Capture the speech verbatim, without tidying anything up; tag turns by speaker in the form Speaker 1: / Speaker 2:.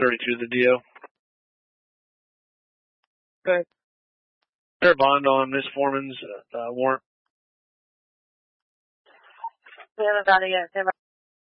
Speaker 1: thirty-two the D O.
Speaker 2: Okay.
Speaker 1: Fair bond on Miss Foreman's uh, warrant.
Speaker 2: We haven't got it yet.